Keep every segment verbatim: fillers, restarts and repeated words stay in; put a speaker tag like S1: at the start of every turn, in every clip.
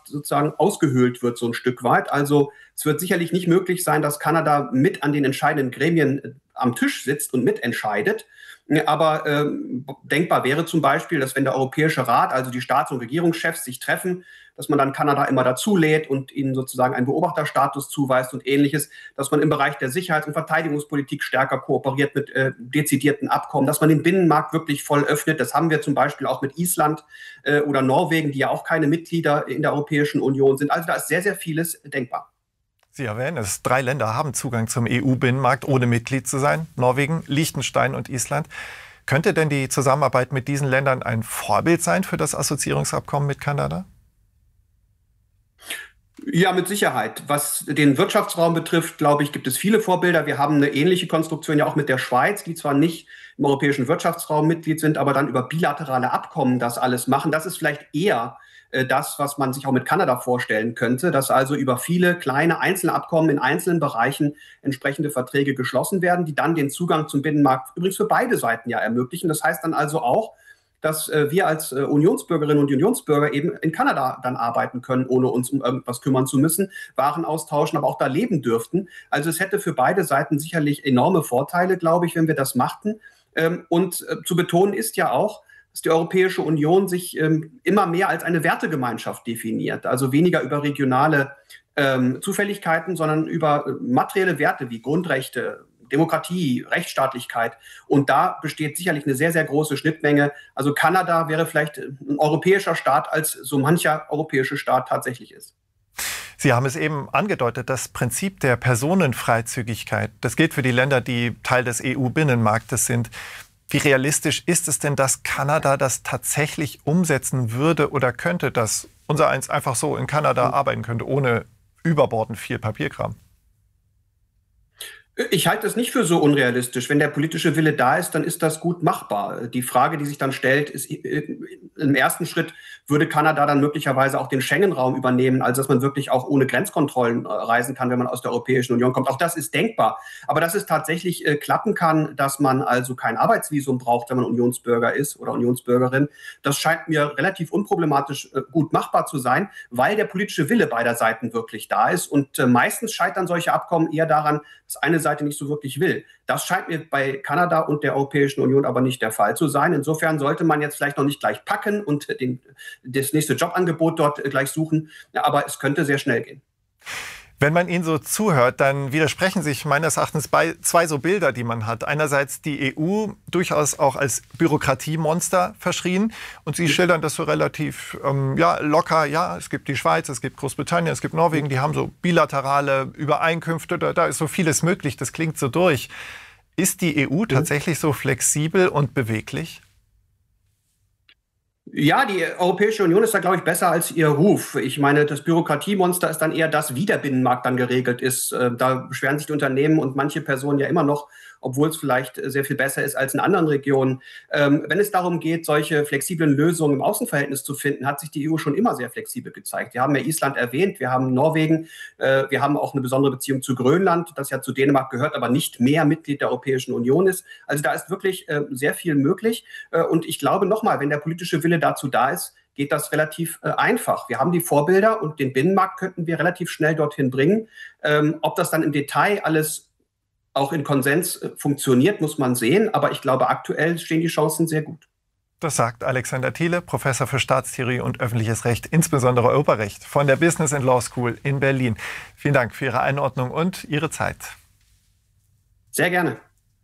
S1: sozusagen ausgehöhlt wird, so ein Stück weit. Also es wird sicherlich nicht möglich sein, dass Kanada mit an den entscheidenden Gremien am Tisch sitzt und mitentscheidet. Aber äh, denkbar wäre zum Beispiel, dass wenn der Europäische Rat, also die Staats- und Regierungschefs sich treffen, dass man dann Kanada immer dazu lädt und ihnen sozusagen einen Beobachterstatus zuweist und Ähnliches, dass man im Bereich der Sicherheits- und Verteidigungspolitik stärker kooperiert mit äh, dezidierten Abkommen, dass man den Binnenmarkt wirklich voll öffnet. Das haben wir zum Beispiel auch mit Island äh, oder Norwegen, die ja auch keine Mitglieder in der Europäischen Union sind. Also da ist sehr, sehr vieles denkbar.
S2: Sie erwähnen es, drei Länder haben Zugang zum E U-Binnenmarkt, ohne Mitglied zu sein. Norwegen, Liechtenstein und Island. Könnte denn die Zusammenarbeit mit diesen Ländern ein Vorbild sein für das Assoziierungsabkommen mit Kanada?
S1: Ja, mit Sicherheit. Was den Wirtschaftsraum betrifft, glaube ich, gibt es viele Vorbilder. Wir haben eine ähnliche Konstruktion ja auch mit der Schweiz, die zwar nicht im europäischen Wirtschaftsraum Mitglied sind, aber dann über bilaterale Abkommen das alles machen. Das ist vielleicht eher äh, das, was man sich auch mit Kanada vorstellen könnte, dass also über viele kleine einzelne Abkommen in einzelnen Bereichen entsprechende Verträge geschlossen werden, die dann den Zugang zum Binnenmarkt übrigens für beide Seiten ja ermöglichen. Das heißt dann also auch, dass äh, wir als äh, Unionsbürgerinnen und Unionsbürger eben in Kanada dann arbeiten können, ohne uns um irgendwas kümmern zu müssen, Waren austauschen, aber auch da leben dürften. Also es hätte für beide Seiten sicherlich enorme Vorteile, glaube ich, wenn wir das machten. Ähm, und äh, zu betonen ist ja auch, dass die Europäische Union sich ähm, immer mehr als eine Wertegemeinschaft definiert, also weniger über regionale ähm, Zufälligkeiten, sondern über äh, materielle Werte wie Grundrechte, Demokratie, Rechtsstaatlichkeit. Und da besteht sicherlich eine sehr, sehr große Schnittmenge. Also Kanada wäre vielleicht ein europäischer Staat, als so mancher europäische Staat tatsächlich ist.
S2: Sie haben es eben angedeutet, das Prinzip der Personenfreizügigkeit, das gilt für die Länder, die Teil des E U-Binnenmarktes sind. Wie realistisch ist es denn, dass Kanada das tatsächlich umsetzen würde oder könnte, dass unser eins einfach so in Kanada arbeiten könnte, ohne überbordend viel Papierkram?
S1: Ich halte es nicht für so unrealistisch. Wenn der politische Wille da ist, dann ist das gut machbar. Die Frage, die sich dann stellt, ist, im ersten Schritt würde Kanada dann möglicherweise auch den Schengen-Raum übernehmen, also dass man wirklich auch ohne Grenzkontrollen reisen kann, wenn man aus der Europäischen Union kommt. Auch das ist denkbar. Aber dass es tatsächlich äh, klappen kann, dass man also kein Arbeitsvisum braucht, wenn man Unionsbürger ist oder Unionsbürgerin, das scheint mir relativ unproblematisch äh, gut machbar zu sein, weil der politische Wille beider Seiten wirklich da ist. Und äh, meistens scheitern solche Abkommen eher daran, dass eine Seite nicht so wirklich will. Das scheint mir bei Kanada und der Europäischen Union aber nicht der Fall zu sein. Insofern sollte man jetzt vielleicht noch nicht gleich packen und den, das nächste Jobangebot dort gleich suchen, ja, aber es könnte sehr schnell gehen.
S2: Wenn man Ihnen so zuhört, dann widersprechen sich meines Erachtens bei zwei so Bilder, die man hat. Einerseits die E U durchaus auch als Bürokratiemonster verschrien und Sie schildern das so relativ ähm, ja, locker. Ja, es gibt die Schweiz, es gibt Großbritannien, es gibt Norwegen, die haben so bilaterale Übereinkünfte, da, da ist so vieles möglich, das klingt so durch. Ist die E U tatsächlich so flexibel und beweglich?
S1: Ja, die Europäische Union ist da, glaube ich, besser als ihr Ruf. Ich meine, das Bürokratiemonster ist dann eher das, wie der Binnenmarkt dann geregelt ist. Da beschweren sich die Unternehmen und manche Personen ja immer noch, obwohl es vielleicht sehr viel besser ist als in anderen Regionen. Ähm, wenn es darum geht, solche flexiblen Lösungen im Außenverhältnis zu finden, hat sich die E U schon immer sehr flexibel gezeigt. Wir haben ja Island erwähnt, wir haben Norwegen, äh, wir haben auch eine besondere Beziehung zu Grönland, das ja zu Dänemark gehört, aber nicht mehr Mitglied der Europäischen Union ist. Also da ist wirklich äh, sehr viel möglich. Äh, und ich glaube nochmal, wenn der politische Wille dazu da ist, geht das relativ äh, einfach. Wir haben die Vorbilder und den Binnenmarkt könnten wir relativ schnell dorthin bringen. Ähm, ob das dann im Detail alles auch in Konsens funktioniert, muss man sehen. Aber ich glaube, aktuell stehen die Chancen sehr gut.
S2: Das sagt Alexander Thiele, Professor für Staatstheorie und öffentliches Recht, insbesondere Europarecht, von der Business and Law School in Berlin. Vielen Dank für Ihre Einordnung und Ihre Zeit.
S1: Sehr gerne.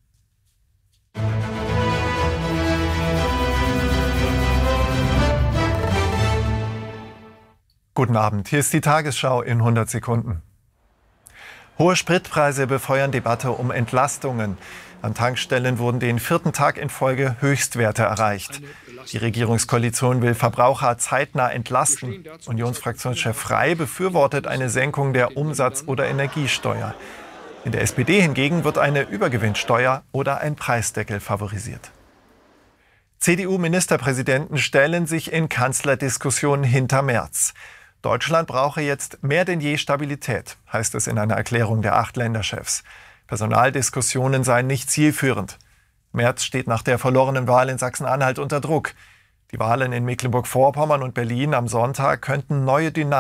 S2: Guten Abend, hier ist die Tagesschau in hundert Sekunden. Hohe Spritpreise befeuern Debatte um Entlastungen. An Tankstellen wurden den vierten Tag in Folge Höchstwerte erreicht. Die Regierungskoalition will Verbraucher zeitnah entlasten. Unionsfraktionschef Frey befürwortet eine Senkung der Umsatz- oder Energiesteuer. In der S P D hingegen wird eine Übergewinnsteuer oder ein Preisdeckel favorisiert. C D U-Ministerpräsidenten stellen sich in Kanzlerdiskussionen hinter Merz. Deutschland brauche jetzt mehr denn je Stabilität, heißt es in einer Erklärung der acht Länderchefs. Personaldiskussionen seien nicht zielführend. Merz steht nach der verlorenen Wahl in Sachsen-Anhalt unter Druck. Die Wahlen in Mecklenburg-Vorpommern und Berlin am Sonntag könnten neue Dynamiken